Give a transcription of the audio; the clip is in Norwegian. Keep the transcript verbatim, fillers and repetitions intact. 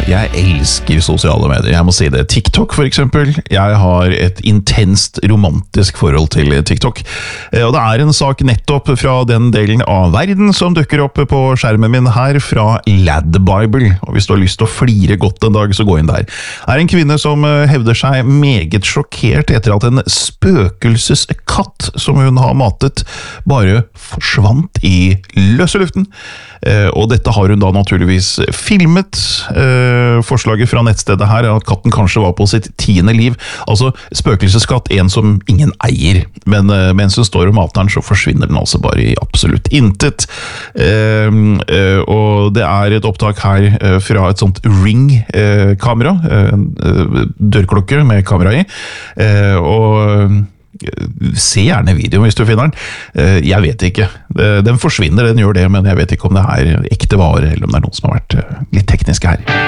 jeg elsker sosiale medier, jeg må si det. TikTok for eksempel, jeg har et intenst romantisk forhold til TikTok. Og det er en sak nettopp fra den delen av verden som dukker opp på skjermen min her fra LADbible. Og hvis du har lyst til å flire godt en dag, så gå inn der. Det er en kvinne som hevder seg meget sjokkert etter at en spøkelseskatt som hun har matet bare forsvant i løse luften. Og dette har hun da naturligvis filmet. Forslaget fra nettstedet her er at katten kanskje var på sitt tiende liv. Altså spøkelseskatt, en som ingen eier. Men mens hun står og mater den, så forsvinner den altså bare i absolutt intet. Og det er et opptak her fra et sånt Ring-kamera. Dørklokke med kamera i. Og se gjerne videoen hvis du finner den. Jeg vet ikke. Den forsvinner, den gjør det, men jeg vet ikke om det er ekte vare, eller om det er noen som har vært litt tekniske her.